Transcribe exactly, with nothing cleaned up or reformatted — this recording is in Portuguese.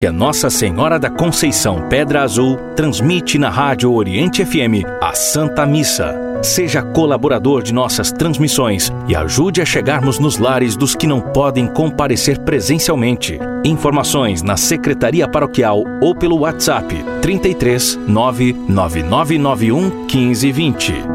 que a Nossa Senhora da Conceição Pedra Azul transmite na Rádio Oriente F M a Santa Missa. Seja colaborador de nossas transmissões e ajude a chegarmos nos lares dos que não podem comparecer presencialmente. Informações na Secretaria Paroquial ou pelo WhatsApp trinta e três, nove nove nove nove um, quinze, vinte.